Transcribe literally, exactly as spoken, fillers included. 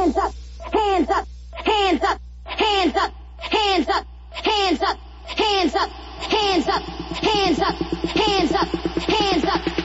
hands up, hands up, hands up, hands up, hands up, hands up, hands up, hands up, hands up, hands up, hands up.